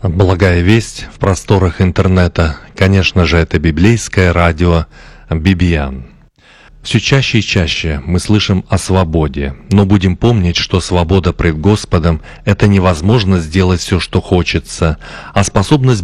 Благая весть в просторах интернета, конечно же, это библейское радио «Бибиян». Все чаще и чаще мы слышим о свободе, но будем помнить, что свобода пред Господом – это невозможно сделать все, что хочется, а способность